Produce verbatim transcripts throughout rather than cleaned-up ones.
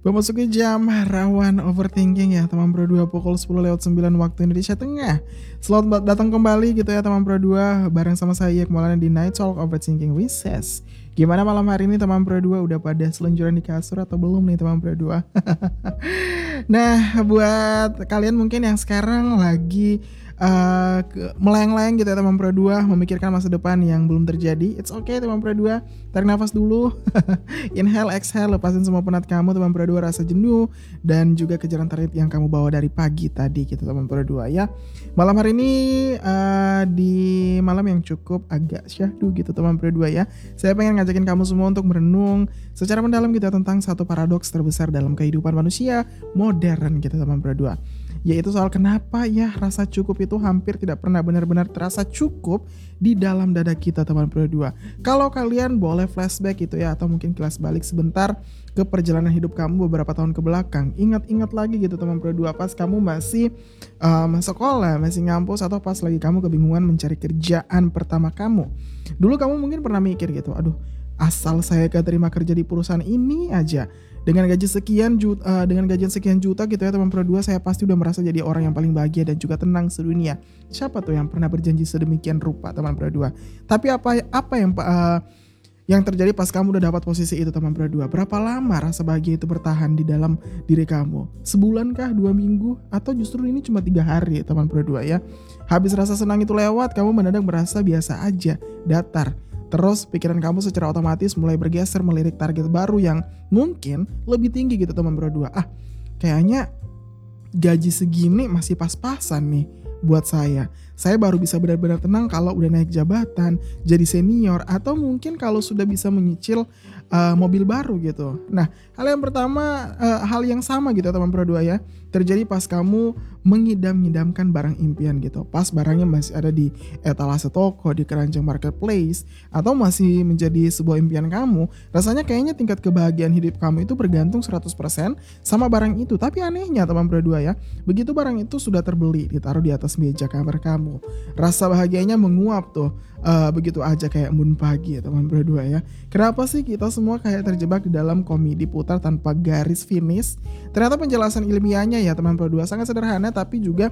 Memasuki jam rawan overthinking ya teman Pro dua pukul sepuluh lewat sembilan waktu Indonesia Tengah. Selamat datang kembali gitu ya teman Pro dua bareng sama saya Maulana di Night Talk Overthinking Recess. Gimana malam hari ini teman Pro dua udah pada selunjuran di kasur atau belum nih teman Pro dua? Nah, buat kalian mungkin yang sekarang lagi uh, meleng-leng gitu ya teman Pro dua, memikirkan masa depan yang belum terjadi. It's okay teman Pro dua, tarik nafas dulu. Inhale, exhale, lepasin semua penat kamu teman Pro dua, rasa jenuh dan juga kejaran target yang kamu bawa dari pagi tadi gitu teman Pro dua ya. Malam hari ini uh, di malam yang cukup agak syahdu gitu teman Pro dua ya. Saya pengen ngajakin kamu semua untuk merenung secara mendalam gitu tentang satu paradoks terbesar dalam kehidupan manusia modern gitu teman Pro dua. Yaitu soal kenapa ya rasa cukup itu hampir tidak pernah benar-benar terasa cukup di dalam dada kita teman Pro dua. Kalau kalian boleh flashback gitu ya, atau mungkin kilas balik sebentar ke perjalanan hidup kamu beberapa tahun ke belakang. Ingat-ingat lagi gitu teman Pro dua, pas kamu masih um, sekolah, masih ngampus, atau pas lagi kamu kebingungan mencari kerjaan pertama kamu. Dulu kamu mungkin pernah mikir gitu, aduh asal saya keterima kerja di perusahaan ini aja, dengan gaji sekian juta, uh, dengan gajian sekian juta gitu ya teman Pro dua, saya pasti udah merasa jadi orang yang paling bahagia dan juga tenang sedunia. Siapa tuh yang pernah berjanji sedemikian rupa teman Pro dua? Tapi apa apa yang uh, yang terjadi pas kamu udah dapat posisi itu teman Pro dua? Berapa lama rasa bahagia itu bertahan di dalam diri kamu? Sebulan kah? Dua minggu? Atau justru ini cuma tiga hari teman Pro dua ya? Habis rasa senang itu lewat, kamu mendadak merasa biasa aja, datar. Terus pikiran kamu secara otomatis mulai bergeser melirik target baru yang mungkin lebih tinggi gitu teman Pro dua. Ah, kayaknya gaji segini masih pas-pasan nih buat saya. Saya baru bisa benar-benar tenang kalau udah naik jabatan, jadi senior, atau mungkin kalau sudah bisa menyicil uh, mobil baru gitu. Nah, hal yang pertama, uh, hal yang sama gitu teman Pro dua ya, terjadi pas kamu mengidam-ngidamkan barang impian gitu. Pas barangnya masih ada di etalase toko, di keranjang marketplace, atau masih menjadi sebuah impian kamu, rasanya kayaknya tingkat kebahagiaan hidup kamu itu bergantung seratus persen sama barang itu. Tapi anehnya teman Pro dua ya, begitu barang itu sudah terbeli, ditaruh di atas meja kamar kamu, rasa bahagianya menguap tuh uh, begitu aja kayak embun pagi ya teman Pro dua ya. Kenapa sih kita semua kayak terjebak di dalam komedi putar tanpa garis finish? Ternyata penjelasan ilmiahnya ya teman Pro dua sangat sederhana, tapi juga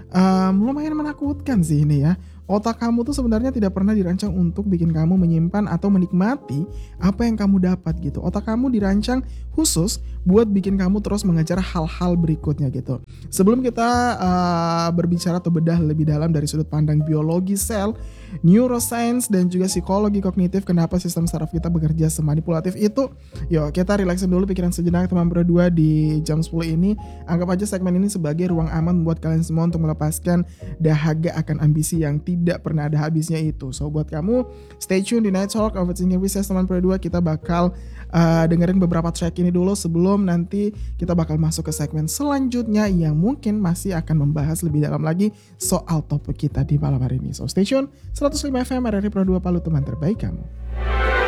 um, lumayan menakutkan sih ini ya. Otak kamu tuh sebenarnya tidak pernah dirancang untuk bikin kamu menyimpan atau menikmati apa yang kamu dapat gitu. Otak kamu dirancang khusus buat bikin kamu terus mengejar hal-hal berikutnya gitu. Sebelum kita uh, berbicara atau bedah lebih dalam dari sudut pandang biologi sel, neuroscience, dan juga psikologi kognitif kenapa sistem saraf kita bekerja semanipulatif itu, yuk kita relaksin dulu pikiran sejenak teman Pro dua di jam sepuluh ini. Anggap aja segmen ini sebagai ruang aman buat kalian semua untuk melepaskan dahaga akan ambisi yang tidak pernah ada habisnya itu. So buat kamu, stay tune di Night Talk Overthinking Recess teman Pro dua. Kita bakal uh, dengerin beberapa track ini dulu sebelum nanti kita bakal masuk ke segmen selanjutnya yang mungkin masih akan membahas lebih dalam lagi soal topik kita di malam hari ini. So stay tune, seratus lima F M R R I Pro dua Palu, teman terbaik kamu.